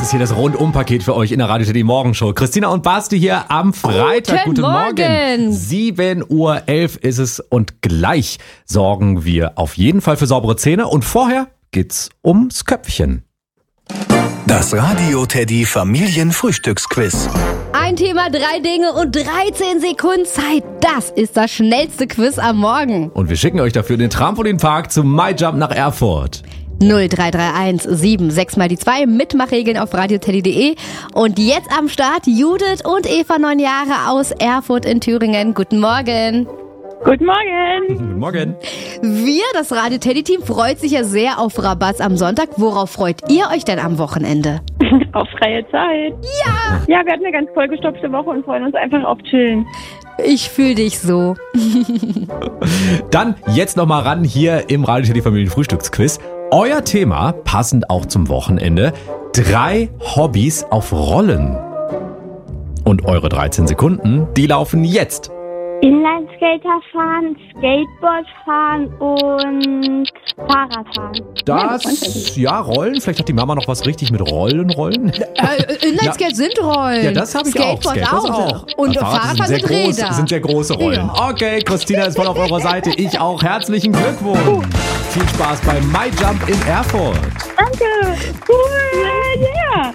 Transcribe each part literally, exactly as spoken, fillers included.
ist hier das Rundum-Paket für euch in der Radio Teddy Morgenshow. Christina und Basti hier am Freitag. Guten, Guten Morgen. Morgen. sieben Uhr elf ist es und gleich sorgen wir auf jeden Fall für saubere Zähne. Und vorher geht's ums Köpfchen. Das Radio Teddy Familienfrühstücksquiz. Ein Thema, drei Dinge und dreizehn Sekunden Zeit. Das ist das schnellste Quiz am Morgen. Und wir schicken euch dafür den Trampolinpark zum MyJump nach Erfurt. null drei drei eins sieben sechs mal die zwei. Mitmachregeln auf radioteddy punkt de. Und jetzt am Start Judith und Eva, neun Jahre aus Erfurt in Thüringen. Guten Morgen. Guten Morgen. Guten Morgen. Wir, das Radio Teddy Team, freut sich ja sehr auf Rabatz am Sonntag. Worauf freut ihr euch denn am Wochenende? Auf freie Zeit. Ja. Ja, wir hatten eine ganz vollgestopfte Woche und freuen uns einfach auf Chillen. Ich fühle dich so. Dann jetzt nochmal ran hier im Radio Teddy Familienfrühstücksquiz. Euer Thema, passend auch zum Wochenende, drei Hobbys auf Rollen. Und eure dreizehn Sekunden, die laufen jetzt. Inlineskater fahren, Skateboard fahren und Fahrrad fahren. Das, ja, Rollen. Vielleicht hat die Mama noch was richtig mit Rollen, Rollen. Äh, Inlineskate ja. sind Rollen. Ja, das habe ich Skateboard auch. Skateboard auch. auch. Und Fahrradfahren Fahrradfahren sind, sind groß, Räder. sind sehr große Rollen. Ja. Okay, Christina ist voll auf eurer Seite. Ich auch. Herzlichen Glückwunsch. Uh. Viel Spaß bei MyJump in Erfurt. Danke. Cool. Ja.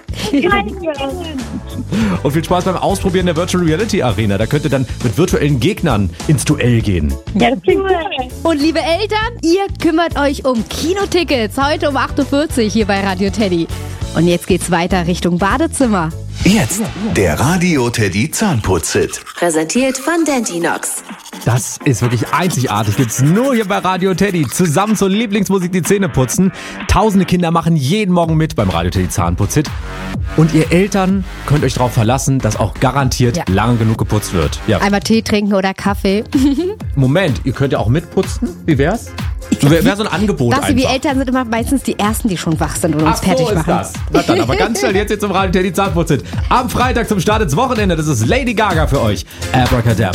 Und viel Spaß beim Ausprobieren der Virtual Reality Arena. Da könnt ihr dann mit virtuellen Gegnern ins Duell gehen. Ja, das klingt cool. Und liebe Eltern, ihr kümmert euch um Kinotickets. Heute um acht Uhr vierzig hier bei Radio Teddy. Und jetzt geht's weiter Richtung Badezimmer. Jetzt der Radio Teddy Zahnputz-Hit. Präsentiert von Dentinox. Das ist wirklich einzigartig. Gibt's nur hier bei Radio Teddy. Zusammen zur Lieblingsmusik die Zähne putzen. Tausende Kinder machen jeden Morgen mit beim Radio Teddy Zahnputz-Hit. Und ihr Eltern könnt euch darauf verlassen, dass auch garantiert ja. lange genug geputzt wird. Ja. Einmal Tee trinken oder Kaffee. Moment, ihr könnt ja auch mitputzen. Wie wär's? Wäre wär so ein Angebot Das, einfach. wir Eltern sind immer meistens die Ersten, die schon wach sind und uns Ach, fertig so ist machen. das. Na dann, aber ganz schnell jetzt hier zum Radio Teddy Zahnputz-Hit. Am Freitag zum Start ins Wochenende. Das ist Lady Gaga für euch. Abracadabra.